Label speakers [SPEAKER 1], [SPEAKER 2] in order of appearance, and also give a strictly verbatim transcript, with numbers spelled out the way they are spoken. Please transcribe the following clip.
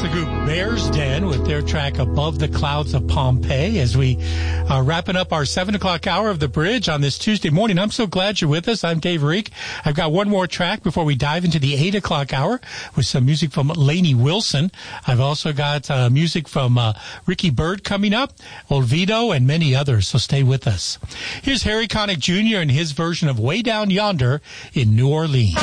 [SPEAKER 1] the group Bears Den with their track Above the Clouds of Pompeii as we are wrapping up our seven o'clock hour of The Bridge on this Tuesday morning. I'm so glad you're with us. I'm Dave Reek. I've got one more track before we dive into the eight o'clock hour with some music from Lainey Wilson. I've also got uh, music from uh, Ricky Byrd coming up, Olvido, and many others, so stay with us. Here's Harry Connick Junior and his version of Way Down Yonder in New Orleans.